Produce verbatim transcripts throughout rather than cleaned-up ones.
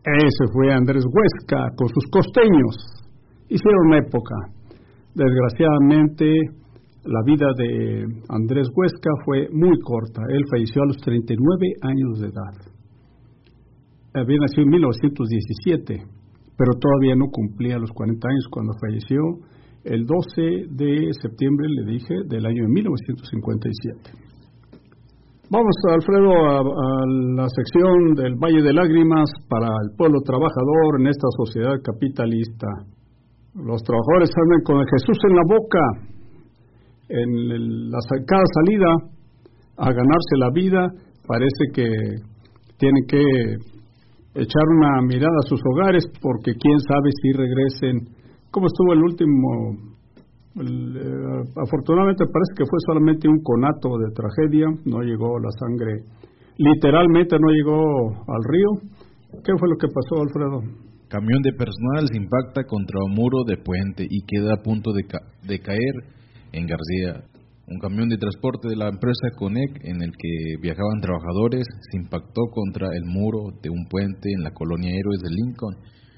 Ese fue Andrés Huesca con sus costeños. Hicieron época. Desgraciadamente, la vida de Andrés Huesca fue muy corta. Él falleció a los treinta y nueve años de edad. Había nacido en mil novecientos diecisiete, pero todavía no cumplía los cuarenta años cuando falleció el doce de septiembre, le dije, del año de mil novecientos cincuenta y siete. Vamos, Alfredo, a, a la sección del Valle de Lágrimas para el pueblo trabajador en esta sociedad capitalista. Los trabajadores andan con el Jesús en la boca, en el, la, cada salida a ganarse la vida. Parece que tienen que echar una mirada a sus hogares porque quién sabe si regresen. ¿Cómo estuvo el último? El, eh, afortunadamente parece que fue solamente un conato de tragedia, no llegó la sangre, literalmente no llegó al río. ¿Qué fue lo que pasó, Alfredo? Camión de personal se impacta contra un muro de puente y queda a punto de, ca- de caer en García. Un camión de transporte de la empresa Conec en el que viajaban trabajadores se impactó contra el muro de un puente en la colonia Héroes de Lincoln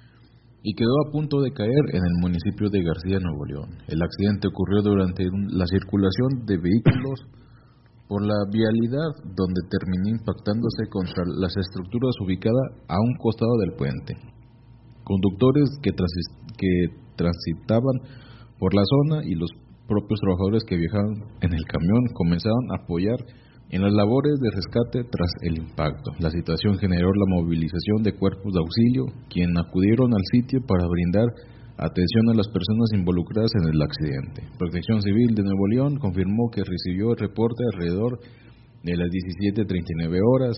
y quedó a punto de caer en el municipio de García, Nuevo León. El accidente ocurrió durante la circulación de vehículos por la vialidad, donde terminó impactándose contra las estructuras ubicadas a un costado del puente. Conductores que, transi- que transitaban por la zona y los propios trabajadores que viajaban en el camión comenzaron a apoyar en las labores de rescate tras el impacto. La situación generó la movilización de cuerpos de auxilio, quienes acudieron al sitio para brindar atención a las personas involucradas en el accidente. Protección Civil de Nuevo León confirmó que recibió el reporte alrededor de las diecisiete treinta y nueve horas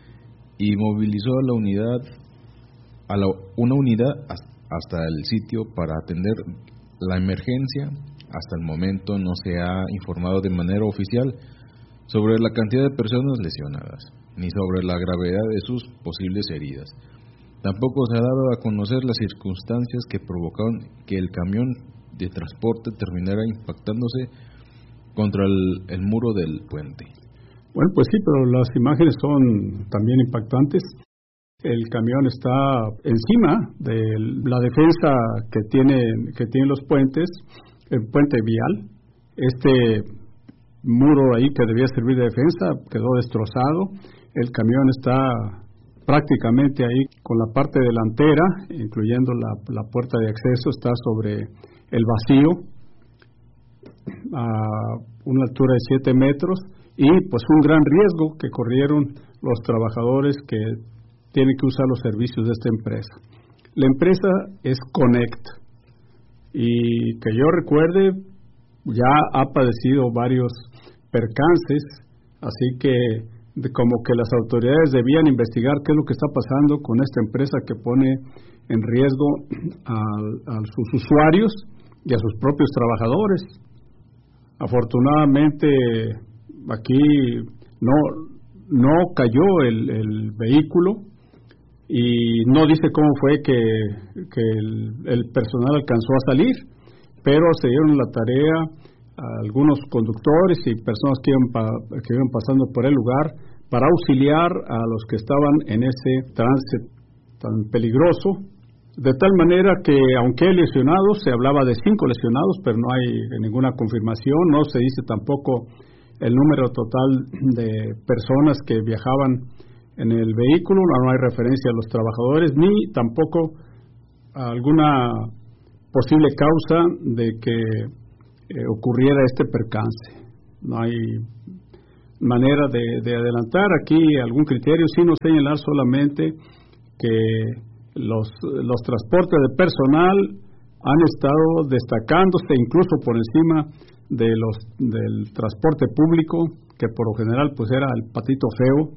y movilizó a la unidad, a la, una unidad hasta el sitio para atender la emergencia. Hasta el momento no se ha informado de manera oficial sobre la cantidad de personas lesionadas, ni sobre la gravedad de sus posibles heridas. Tampoco se ha dado a conocer las circunstancias que provocaron que el camión de transporte terminara impactándose contra el, el muro del puente. Bueno, pues sí, pero las imágenes son también impactantes. El camión está encima de la defensa que tienen, que tienen los puentes, el puente vial. Este muro ahí que debía servir de defensa quedó destrozado. El camión está prácticamente ahí con la parte delantera, incluyendo la, la puerta de acceso, está sobre el vacío a una altura de siete metros y pues un gran riesgo que corrieron los trabajadores que tienen que usar los servicios de esta empresa. La empresa es Connect y que yo recuerde ya ha padecido varios percances, así que de como que las autoridades debían investigar qué es lo que está pasando con esta empresa que pone en riesgo a, a sus usuarios y a sus propios trabajadores. Afortunadamente aquí no no cayó el, el vehículo y no dice cómo fue que, que el, el personal alcanzó a salir, pero se dieron la tarea a algunos conductores y personas que iban, pa, que iban pasando por el lugar para auxiliar a los que estaban en ese trance tan peligroso, de tal manera que aunque hay lesionados, se hablaba de cinco lesionados, pero no hay ninguna confirmación, no se dice tampoco el número total de personas que viajaban en el vehículo, no hay referencia a los trabajadores, ni tampoco a alguna posible causa de que eh, ocurriera este percance. No hay manera de, de adelantar aquí algún criterio, sino señalar solamente que los, los transportes de personal han estado destacándose incluso por encima de los del transporte público, que por lo general pues era el patito feo.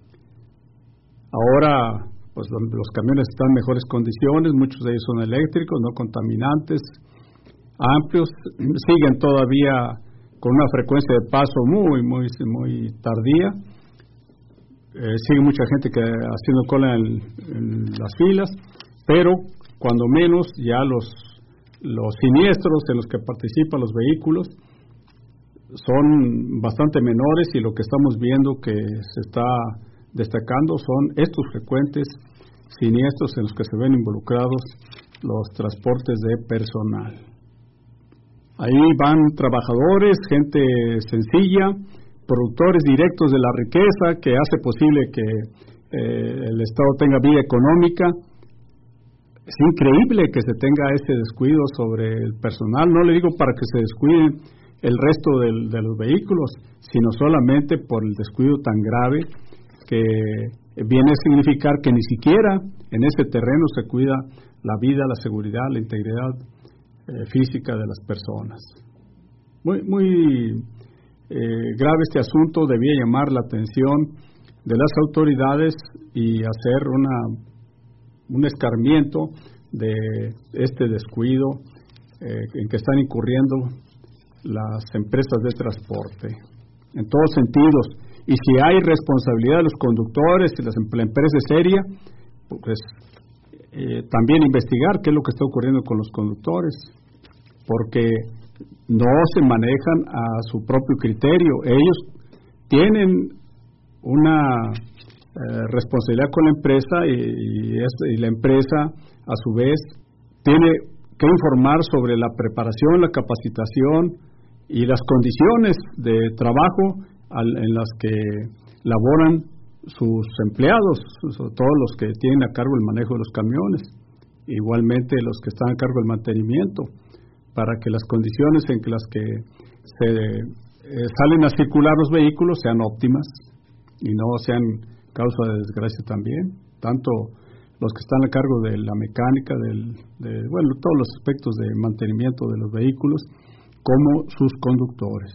Ahora pues los camiones están en mejores condiciones, muchos de ellos son eléctricos, no contaminantes, amplios, siguen todavía con una frecuencia de paso muy muy muy tardía, eh, sigue mucha gente que haciendo cola en, en las filas, pero cuando menos ya los los siniestros en los que participan los vehículos son bastante menores y lo que estamos viendo que se está destacando son estos frecuentes siniestros en los que se ven involucrados los transportes de personal. Ahí van trabajadores, gente sencilla, productores directos de la riqueza que hace posible que eh, el Estado tenga vida económica. Es increíble que se tenga ese descuido sobre el personal, no le digo para que se descuiden el resto del, de los vehículos, sino solamente por el descuido tan grave que viene a significar que ni siquiera en ese terreno se cuida la vida, la seguridad, la integridad eh, física de las personas. Muy, muy eh, grave este asunto, debía llamar la atención de las autoridades y hacer una, un escarmiento de este descuido eh, en que están incurriendo las empresas de transporte, en todos sentidos. Y si hay responsabilidad de los conductores, si la empresa es seria, pues eh, también investigar qué es lo que está ocurriendo con los conductores, porque no se manejan a su propio criterio. Ellos tienen una eh, responsabilidad con la empresa y, y, es, y la empresa a su vez tiene que informar sobre la preparación, la capacitación y las condiciones de trabajo al, en las que laboran sus empleados, todos los que tienen a cargo el manejo de los camiones, igualmente los que están a cargo del mantenimiento, para que las condiciones en que las que se eh, salen a circular los vehículos sean óptimas y no sean causa de desgracia también, tanto los que están a cargo de la mecánica, del, de, bueno, todos los aspectos de mantenimiento de los vehículos, como sus conductores.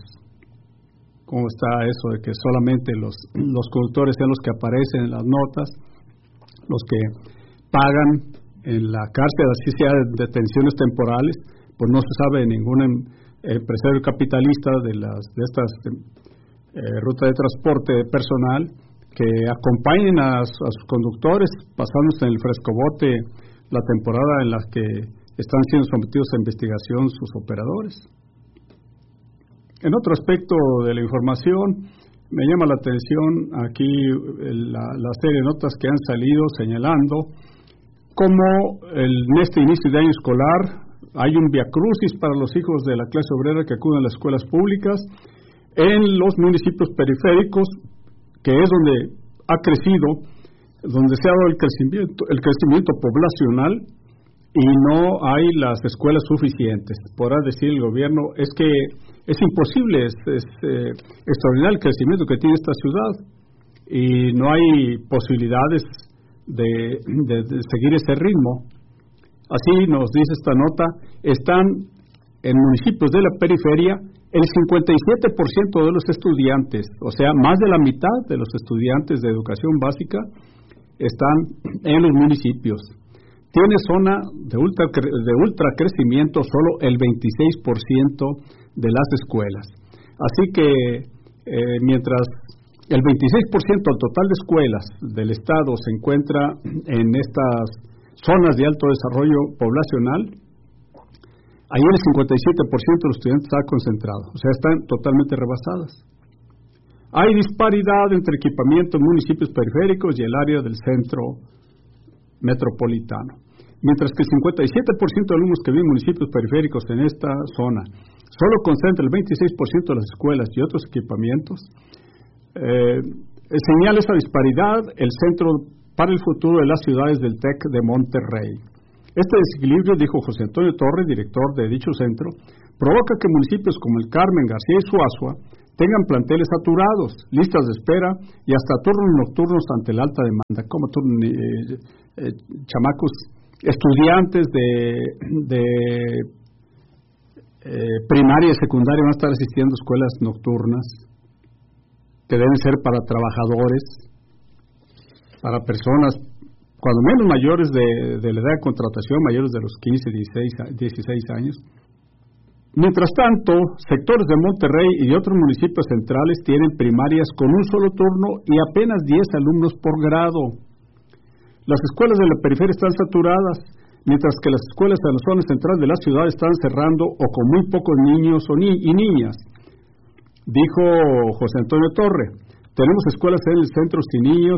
¿Cómo está eso de que solamente los, los conductores sean los que aparecen en las notas, los que pagan en la cárcel, así sea detenciones temporales? Pues no se sabe de ningún empresario capitalista de las de estas eh, rutas de transporte de personal que acompañen a, a sus conductores pasándose en el frescobote la temporada en la que están siendo sometidos a investigación sus operadores. En otro aspecto de la información, me llama la atención aquí la, la serie de notas que han salido señalando cómo el, en este inicio de año escolar hay un viacrucis para los hijos de la clase obrera que acuden a las escuelas públicas en los municipios periféricos, que es donde ha crecido, donde se ha dado el crecimiento, el crecimiento poblacional y no hay las escuelas suficientes. Podrá decir el gobierno, es que es imposible, es, es eh, extraordinario el crecimiento que tiene esta ciudad y no hay posibilidades de, de, de seguir ese ritmo. Así nos dice esta nota, están en municipios de la periferia el cincuenta y siete por ciento de los estudiantes, o sea, más de la mitad de los estudiantes de educación básica están en los municipios. Tiene zona de ultra, de ultra crecimiento solo el veintiséis por ciento de las escuelas. Así que eh, mientras el veintiséis por ciento del total de escuelas del estado se encuentra en estas zonas de alto desarrollo poblacional, ahí el cincuenta y siete por ciento de los estudiantes está concentrado, o sea, están totalmente rebasadas. Hay disparidad entre equipamiento en municipios periféricos y el área del centro metropolitano. Mientras que el cincuenta y siete por ciento de alumnos que viven en municipios periféricos en esta zona solo concentra el veintiséis por ciento de las escuelas y otros equipamientos, eh, señala esa disparidad el Centro para el Futuro de las Ciudades del TEC de Monterrey. Este desequilibrio, dijo José Antonio Torres, director de dicho centro, provoca que municipios como el Carmen, García y Suazua tengan planteles saturados, listas de espera y hasta turnos nocturnos ante la alta demanda, como turnos, eh, eh, chamacos, estudiantes de, de eh, primaria y secundaria van a estar asistiendo a escuelas nocturnas que deben ser para trabajadores, para personas cuando menos mayores de, de la edad de contratación, mayores de los quince, dieciséis años. Mientras tanto, sectores de Monterrey y de otros municipios centrales tienen primarias con un solo turno y apenas diez alumnos por grado. Las escuelas de la periferia están saturadas, mientras que las escuelas de la zona central de la ciudad están cerrando o con muy pocos niños o ni y niñas. Dijo José Antonio Torre, tenemos escuelas en el centro sin niños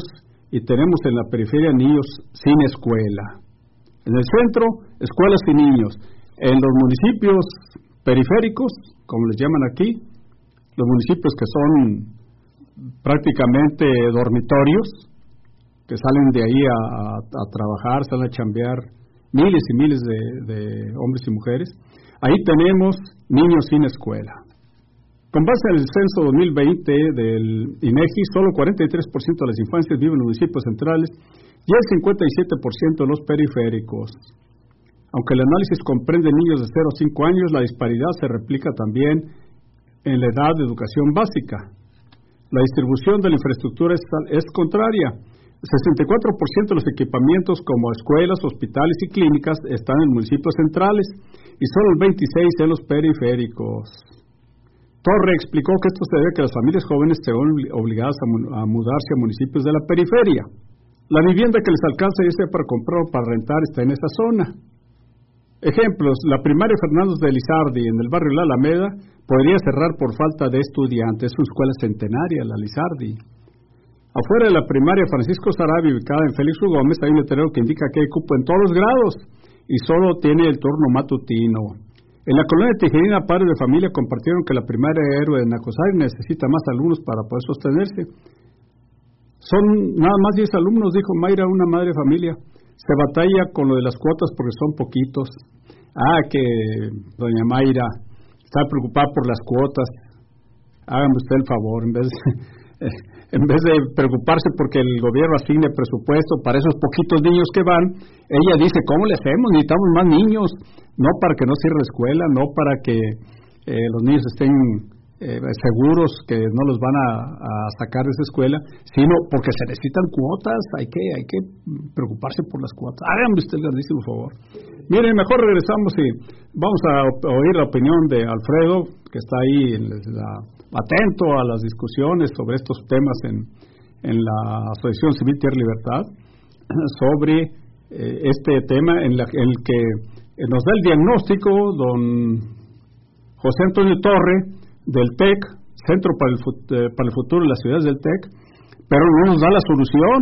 y tenemos en la periferia niños sin escuela. En el centro, escuelas y niños. En los municipios periféricos, como les llaman aquí, los municipios que son prácticamente dormitorios, que salen de ahí a, a, a trabajar, salen a chambear miles y miles de, de hombres y mujeres, ahí tenemos niños sin escuela. Con base en el censo dos mil veinte del INEGI, solo cuarenta y tres por ciento de las infancias viven en municipios centrales y el cincuenta y siete por ciento en los periféricos. Aunque el análisis comprende niños de cero a cinco años, la disparidad se replica también en la edad de educación básica. La distribución de la infraestructura es, es contraria. sesenta y cuatro por ciento de los equipamientos como escuelas, hospitales y clínicas están en municipios centrales y solo el veintiséis por ciento en los periféricos. Torre explicó que esto se debe a que las familias jóvenes se ven obligadas a, a mudarse a municipios de la periferia. La vivienda que les alcanza ya sea para comprar o para rentar está en esa zona. Ejemplos: la primaria Fernández de Lizardi en el barrio La Alameda podría cerrar por falta de estudiantes. Es una escuela centenaria, la Lizardi. Afuera de la primaria Francisco Sarabia, ubicada en Félix U. Gómez, hay un letrero que indica que hay cupo en todos los grados y solo tiene el turno matutino. En la colonia Tijerina, padres de familia compartieron que la primaria Héroe de Nacosari necesita más alumnos para poder sostenerse. Son nada más diez alumnos, dijo Mayra, una madre de familia. Se batalla con lo de las cuotas porque son poquitos. Ah, que doña Mayra está preocupada por las cuotas. Hágame usted el favor, en vez de, en vez de preocuparse porque el gobierno asigne presupuesto para esos poquitos niños que van, ella dice, ¿cómo le hacemos? Necesitamos más niños, no para que no cierre la escuela, no para que eh, los niños estén eh, seguros que no los van a, a sacar de esa escuela, sino porque se necesitan cuotas, hay que hay que preocuparse por las cuotas. Háganme usted el grandísimo favor. Miren, mejor regresamos y vamos a oír la opinión de Alfredo, que está ahí en la, atento a las discusiones sobre estos temas en, en la Asociación Civil Tierra y Libertad, sobre eh, este tema en, la, en el que nos da el diagnóstico don José Antonio Torre del T E C, Centro para el, eh, para el Futuro de las Ciudades del T E C, pero no nos da la solución,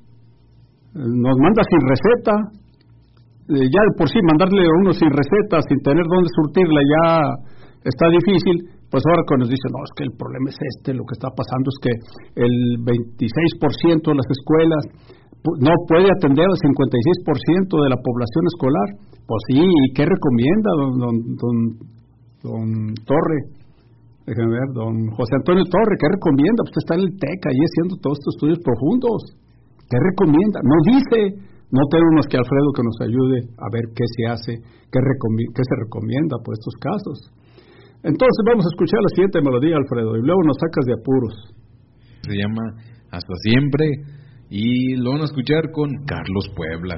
nos manda sin receta. Eh, ya de por sí mandarle a uno sin receta, sin tener dónde surtirla, ya está difícil. Pues ahora cuando nos dicen, no, es que el problema es este, lo que está pasando es que el veintiséis por ciento de las escuelas no puede atender al cincuenta y seis por ciento de la población escolar. Pues sí, ¿y qué recomienda don, don, don, don Torre? Déjenme ver, don José Antonio Torre, ¿qué recomienda? Pues usted está en el T E C, ahí haciendo todos estos estudios profundos. ¿Qué recomienda? No dice, no tenemos que Alfredo que nos ayude a ver qué se hace, qué, recomi- qué se recomienda por estos casos. Entonces vamos a escuchar la siguiente melodía, Alfredo, y luego nos sacas de apuros. Se llama Hasta Siempre y lo van a escuchar con Carlos Puebla.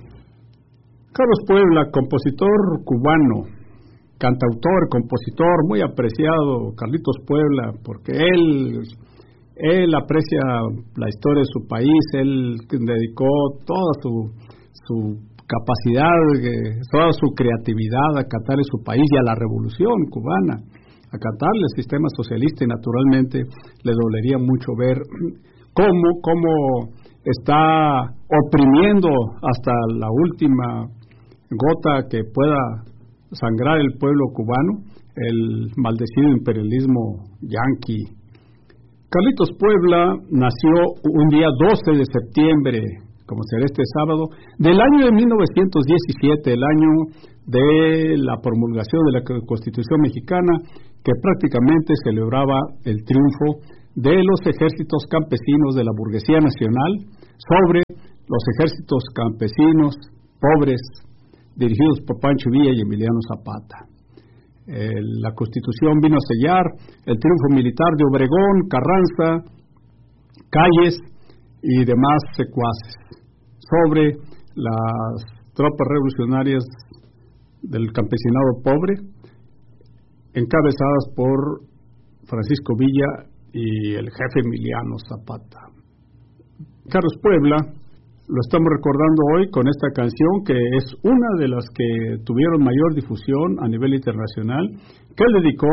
Carlos Puebla, compositor cubano, cantautor, compositor, muy apreciado, Carlitos Puebla, porque él, él aprecia la historia de su país, él dedicó toda su, su capacidad, toda su creatividad a cantar en su país y a la revolución cubana, a cantarle al sistema socialista, y naturalmente le dolería mucho ver cómo, cómo está oprimiendo hasta la última gota que pueda sangrar el pueblo cubano, el maldecido imperialismo yanqui. Carlitos Puebla nació un día doce de septiembre, como será este sábado, del año de mil novecientos diecisiete, el año de la promulgación de la Constitución mexicana, que prácticamente celebraba el triunfo de los ejércitos campesinos de la burguesía nacional sobre los ejércitos campesinos pobres dirigidos por Pancho Villa y Emiliano Zapata. Eh, la Constitución vino a sellar el triunfo militar de Obregón, Carranza, Calles y demás secuaces sobre las tropas revolucionarias del campesinado pobre, encabezadas por Francisco Villa y el jefe Emiliano Zapata. Carlos Puebla lo estamos recordando hoy con esta canción, que es una de las que tuvieron mayor difusión a nivel internacional, que él dedicó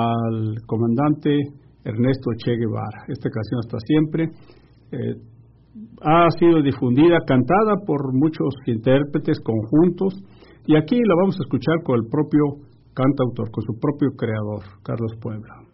al comandante Ernesto Che Guevara. Esta canción Hasta Siempre, eh, ha sido difundida, cantada por muchos intérpretes, conjuntos, y aquí la vamos a escuchar con el propio cantautor, con su propio creador, Carlos Puebla.